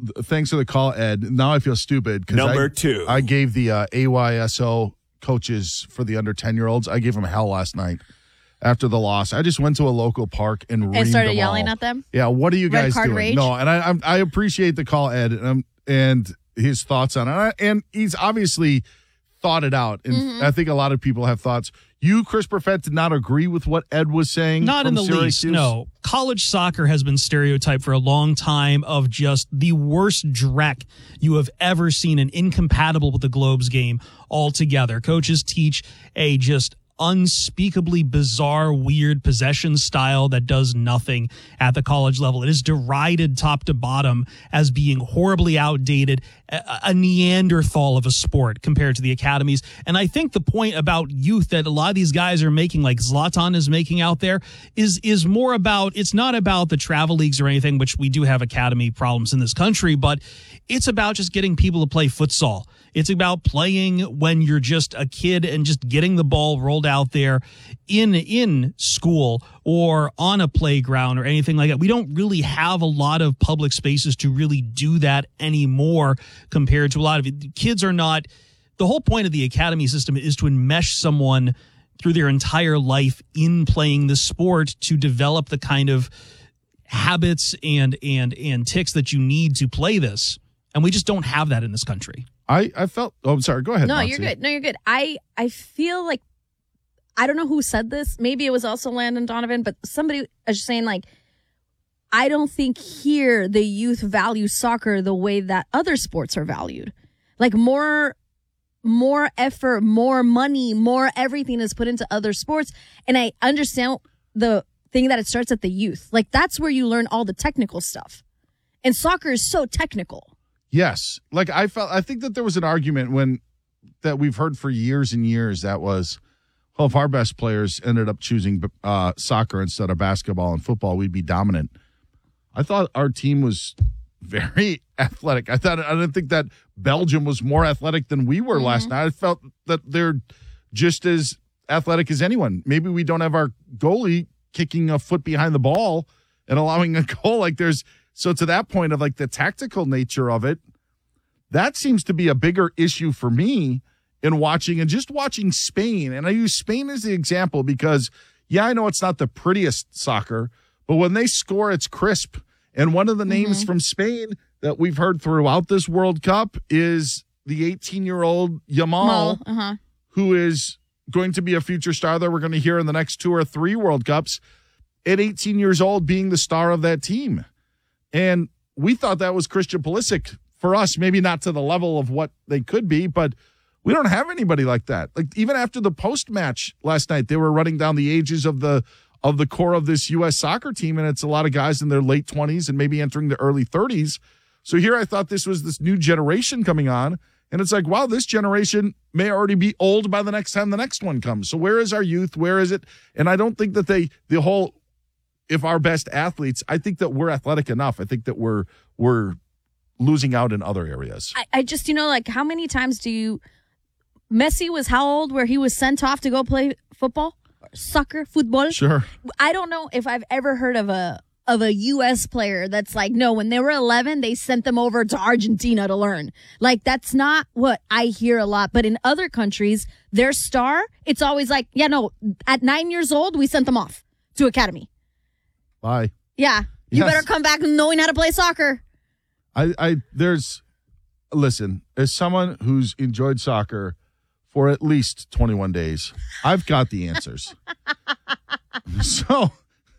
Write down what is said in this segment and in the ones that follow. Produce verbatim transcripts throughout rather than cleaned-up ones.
thanks for the call, Ed. Now I feel stupid. Number I, two. I gave the uh, A Y S O coaches for the under ten-year-olds, I gave them hell last night after the loss. I just went to a local park and reamed And started them yelling all. at them? Yeah, what are you Red guys card doing? rage? No, and I I'm, I appreciate the call, Ed, and, um, and his thoughts on it. And he's obviously thought it out. And Mm-hmm. I think a lot of people have thoughts. You, Chris Perfett, did not agree with what Ed was saying? Not in from the Syracuse? least, no. College soccer has been stereotyped for a long time of just the worst dreck you have ever seen and incompatible with the Globes game altogether. Coaches teach a just unspeakably bizarre, weird possession style that does nothing at the college level. It is derided top to bottom as being horribly outdated, a, a Neanderthal of a sport compared to the academies. And I think the point about youth that a lot of these guys are making, like Zlatan is making out there, is is more about, it's not about the travel leagues or anything, which we do have academy problems in this country, but it's about just getting people to play futsal. It's about playing when you're just a kid and just getting the ball rolled out there in in school or on a playground or anything like that. We don't really have a lot of public spaces to really do that anymore compared to a lot of it. Kids are not, the whole point of the academy system is to enmesh someone through their entire life in playing the sport to develop the kind of habits and and and tics that you need to play this. And we just don't have that in this country. I, I felt, oh, I'm sorry. Go ahead. No, Monty. you're good. No, you're good. I, I feel like, I don't know who said this. Maybe it was also Landon Donovan, but somebody was just saying, like, I don't think here the youth value soccer the way that other sports are valued. Like more, more effort, more money, more everything is put into other sports. And I understand the thing that it starts at the youth. Like that's where you learn all the technical stuff. And soccer is so technical. Yes. Like I felt, I think that there was an argument when that we've heard for years and years that was, well, if our best players ended up choosing uh, soccer instead of basketball and football, we'd be dominant. I thought our team was very athletic. I thought, I didn't think that Belgium was more athletic than we were mm-hmm. last night. I felt that they're just as athletic as anyone. Maybe we don't have our goalie kicking a foot behind the ball and allowing a goal. Like there's, So to that point of like the tactical nature of it, that seems to be a bigger issue for me in watching and just watching Spain. And I use Spain as the example because, yeah, I know it's not the prettiest soccer, but when they score, it's crisp. And one of the mm-hmm. names from Spain that we've heard throughout this World Cup is the eighteen-year-old Yamal, uh-huh. who is going to be a future star that we're going to hear in the next two or three World Cups at eighteen years old being the star of that team. And we thought that was Christian Pulisic for us, maybe not to the level of what they could be, but we don't have anybody like that. Like even after the post-match last night, they were running down the ages of the of the core of this U S soccer team, and it's a lot of guys in their late twenties and maybe entering the early thirties. So here I thought this was this new generation coming on, and it's like, wow, this generation may already be old by the next time the next one comes. So where is our youth? Where is it? And I don't think that they, the whole, if our best athletes, I think that we're athletic enough. I think that we're we're losing out in other areas. I, I just, you know, like how many times do you, Messi was how old where he was sent off to go play football? Soccer, football? Sure. I don't know if I've ever heard of a of a U S player that's like, no, when they were eleven, they sent them over to Argentina to learn. Like, that's not what I hear a lot. But in other countries, their star, it's always like, yeah, no, at nine years old, we sent them off to academy. Bye. Yeah. You Yes. better come back knowing how to play soccer. I, I, there's, listen, as someone who's enjoyed soccer for at least twenty-one days, I've got the answers. so,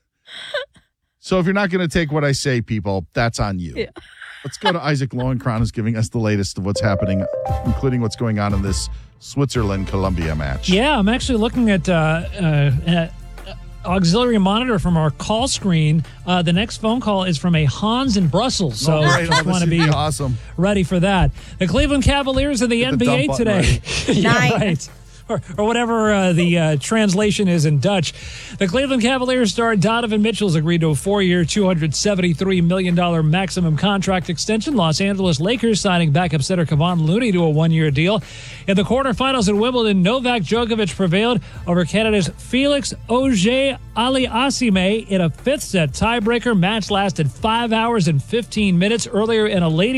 so if you're not going to take what I say, people, that's on you. Yeah. Let's go to Isaac Lowenkron, who's giving us the latest of what's happening, including what's going on in this Switzerland-Colombia match. Yeah, I'm actually looking at, uh, uh, at auxiliary monitor from our call screen. Uh, the next phone call is from a Hans in Brussels, so Oh, great. just Oh, want to this be is awesome. ready for that. The Cleveland Cavaliers of the Get the N B A dump button today. yeah, Nine. right. Or, or whatever uh, the uh, translation is in Dutch. The Cleveland Cavaliers star Donovan Mitchell's agreed to a four-year, two hundred seventy-three million dollars maximum contract extension. Los Angeles Lakers signing backup center Kevon Looney to a one-year deal. In the quarterfinals at Wimbledon, Novak Djokovic prevailed over Canada's Felix Auger-Aliassime in a fifth-set tiebreaker. Match lasted five hours and fifteen minutes. Earlier in a ladies'